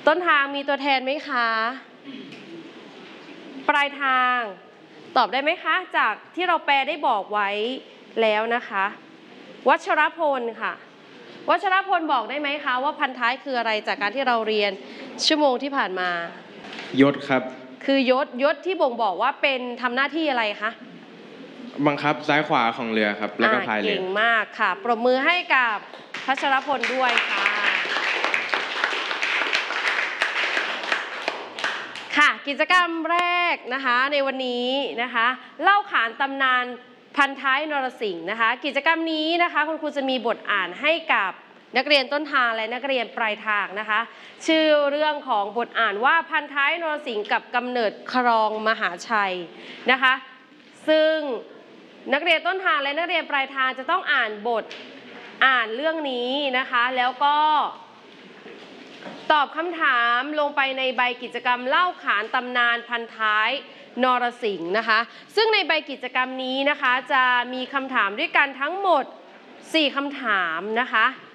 ต้นทางมีตัวแทนไหมคะปลายทางตอบได้ไหมคะจากที่เราแปลได้บอกไว้แล้วนะคะวัชรพลค่ะวัชรพลบอกได้ไหมคะว่าพันท้ายคืออะไรจากการที่เราเรียนชั่วโมงที่ผ่านมายศครับคือยศที่บ่งบอกว่าเป็นทำหน้าที่อะไรคะบังคับซ้ายขวาของเรือครับแล้วก็พายเรือเก่งมากค่ะปรบมือให้กับพัชรพลด้วยค่ะค่ะกิจกรรมแรกนะคะในวันนี้นะคะเล่าขานตำนานพันท้ายนรสิงห์นะคะกิจกรรมนี้นะคะคุณครูจะมีบทอ่านให้กับนักเรียนต้นทางและนักเรียนปลายทางนะคะชื่อเรื่องของบทอ่านว่าพันท้ายนรสิงห์กับกำเนิดครองมหาชัยนะคะซึ่งนักเรียนต้นทางและนักเรียนปลายทางจะต้องอ่านบทอ่านเรื่องนี้นะคะแล้วก็ตอบคำถามลงไปในใบกิจกรรมเล่าขานตำนานพันท้ายนรสิงห์นะคะซึ่งในใบกิจกรรมนี้นะคะจะมีคำถามด้วยกันทั้งหมด4คำถามนะคะ